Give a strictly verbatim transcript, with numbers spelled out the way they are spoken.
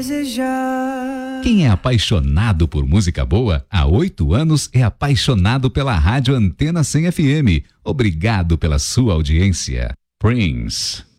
Quem é apaixonado por música boa, há oito anos é apaixonado pela Rádio Antena cem F M. Obrigado pela sua audiência. Prince.